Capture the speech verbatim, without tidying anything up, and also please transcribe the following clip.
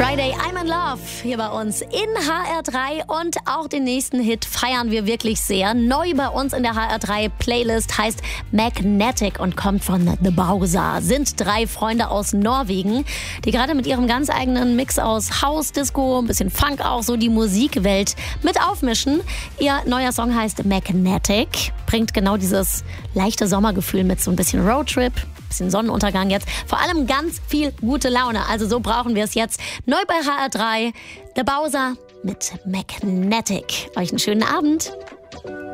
Friday, I'm in Love hier bei uns in H R drei und auch den nächsten Hit feiern wir wirklich sehr. Neu bei uns in der H R drei Playlist heißt Magnetic und kommt von The Bowser. Sind drei Freunde aus Norwegen, die gerade mit ihrem ganz eigenen Mix aus House, Disco, ein bisschen Funk auch so die Musikwelt mit aufmischen. Ihr neuer Song heißt Magnetic, bringt genau dieses leichte Sommergefühl mit, so ein bisschen Roadtrip, bisschen Sonnenuntergang jetzt. Vor allem ganz viel gute Laune. Also so brauchen wir es jetzt. Neu bei H R drei, The Bowser mit Magnetic. Euch einen schönen Abend.